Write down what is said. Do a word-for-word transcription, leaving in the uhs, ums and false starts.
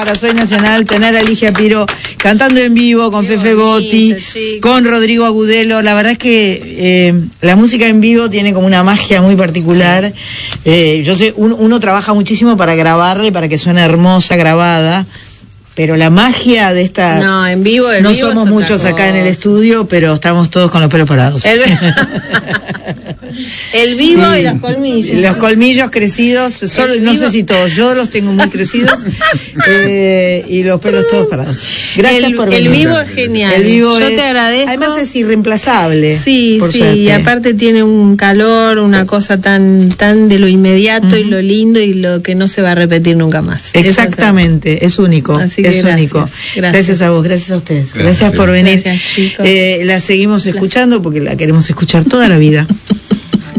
para Soy Nacional tener a Ligia Piro cantando en vivo con Qué Fefe bonito, Botti, chico. Con Rodrigo Agudelo. La verdad es que eh, la música en vivo tiene como una magia muy particular. Sí. Eh, yo sé, un, uno trabaja muchísimo para grabarla y para que suene hermosa grabada. Pero la magia de esta... No, en vivo, en No vivo somos muchos acá en el estudio, pero estamos todos con los pelos parados. El, el vivo sí. Y los colmillos. Los colmillos crecidos, solo, no sé si todos, yo los tengo muy crecidos, eh, y los pelos todos parados. Gracias el, por venir. El vivo es genial. El vivo yo es, te agradezco. Además es irreemplazable. Sí, sí, suerte. Y aparte tiene un calor, una cosa tan, tan de lo inmediato, uh-huh. Y lo lindo y lo que no se va a repetir nunca más. Exactamente, es único. Así es gracias, único. Gracias. Gracias a vos, gracias a ustedes. Gracias, gracias por venir. Gracias, chicos. Eh, la seguimos escuchando porque la queremos escuchar toda la vida.